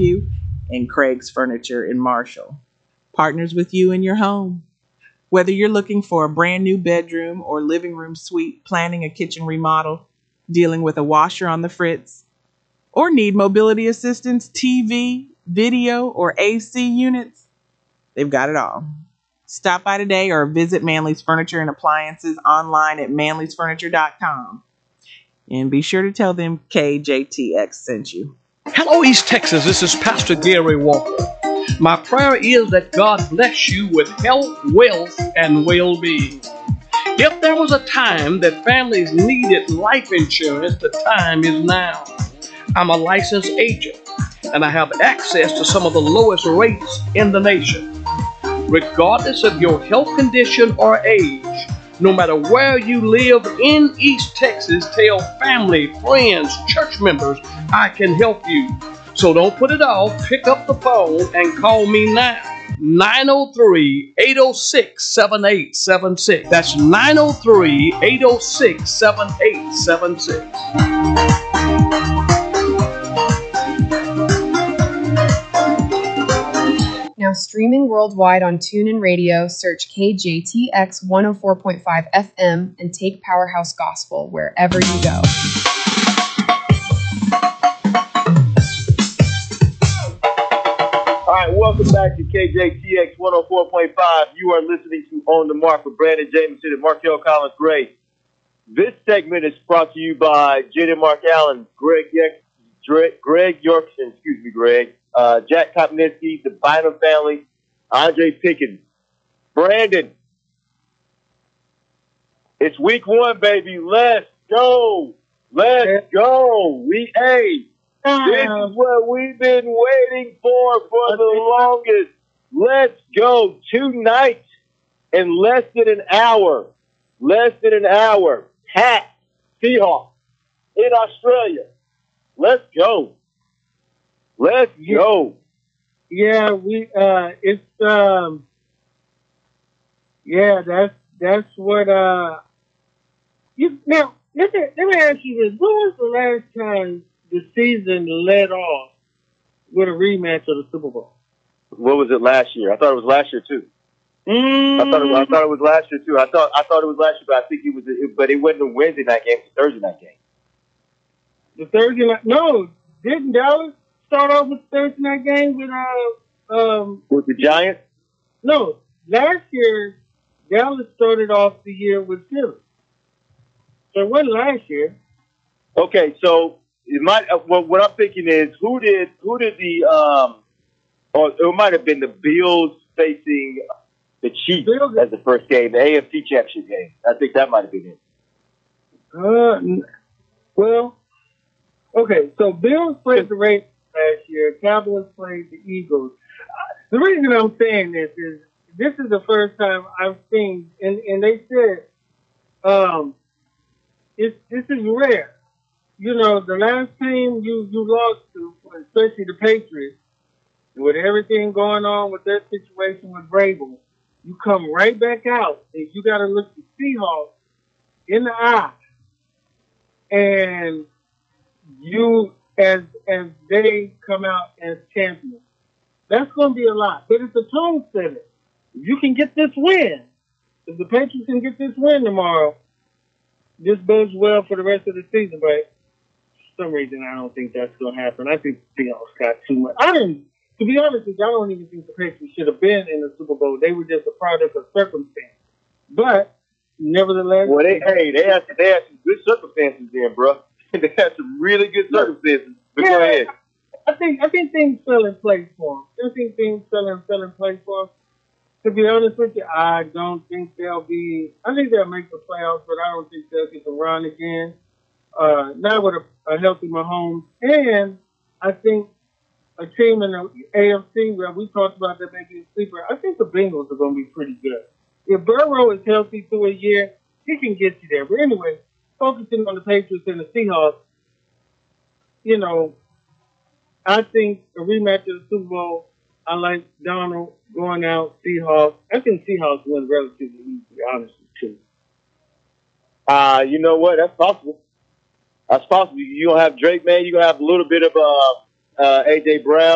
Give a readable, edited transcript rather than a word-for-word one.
Longview, and Craig's Furniture in Marshall. Partners with you in your home. Whether you're looking for a brand new bedroom or living room suite, planning a kitchen remodel, dealing with a washer on the fritz, or need mobility assistance, TV, video, or AC units, they've got it all. Stop by today or visit Manley's Furniture and Appliances online at manleysfurniture.com. And be sure to tell them KJTX sent you. Hello, East Texas. This is Pastor Gary Walker. My prayer is that God bless you with health, wealth, and well-being. If there was a time that families needed life insurance, the time is now. I'm a licensed agent, and I have access to some of the lowest rates in the nation. Regardless of your health condition or age, no matter where you live in East Texas, tell family, friends, church members, I can help you. So don't put it off. Pick up the phone and call me now. 903-806-7876. That's 903-806-7876. Now streaming worldwide on TuneIn Radio, search KJTX 104.5 FM and take Powerhouse Gospel wherever you go. All right, welcome back to KJTX 104.5. You are listening to On the Mark with Brandon Jameson and Markel Collins Gray. This segment is brought to you by J.D. Mark Allen, Greg Yorkson, Jack Kopnitzky, the Bynum family, Andre Pickens. Brandon, it's week one, baby. Let's go. Let's go. This is what we've been waiting for the longest. Let's go. 2 nights in less than an hour. Pat, Seahawks in Australia. Let's go. Yeah, that's what, now, let me ask you this. When was the last time the season led off with a rematch of the Super Bowl? What was it last year? I thought it was last year too. I thought it was last year too. I thought it was last year, but I think it was. But it wasn't a Wednesday night game; it was a Thursday night game. The Thursday night? No, didn't Dallas start off with the Thursday night game with the Giants? No, last year Dallas started off the year with Philly. So it wasn't last year. Okay, so it might. What I'm thinking is, who did the or it might have been the Bills facing the Chiefs as the first game, the AFC Championship game. I think that might have been it. Well, okay, so Bills played the Ravens last year. Cowboys played the Eagles. The reason I'm saying this is the first time I've seen, and they said, this is rare. You know, the last team you lost to, especially the Patriots, with everything going on with their situation with Vrabel, you come right back out and you got to look the Seahawks in the eye, and you as they come out as champions. That's going to be a lot, but it's a tone setter. If you can get this win, if the Patriots can get this win tomorrow, this bodes well for the rest of the season. But for some reason, I don't think that's going to happen. I think the Seahawks got too much. To be honest with you, I don't even think the Patriots should have been in the Super Bowl. They were just a product of circumstance. But nevertheless, well, they had some good circumstances there, bro. They had some really good circumstances. But go ahead. I think things fell in place for them. I think things fell in place for them. To be honest with you, I don't think they'll be. I think they'll make the playoffs, but I don't think they'll get the run again. Not with a healthy Mahomes, and I think a team in the AFC where we talked about them making a sleeper. I think the Bengals are going to be pretty good. If Burrow is healthy through a year, he can get you there. But anyway, focusing on the Patriots and the Seahawks, you know, I think a rematch of the Super Bowl. I like Donald going out, Seahawks. I think Seahawks win relatively easy, honestly, too. You know what? That's possible. You're going to have Drake, man. You're going to have a little bit of A.J. Brown.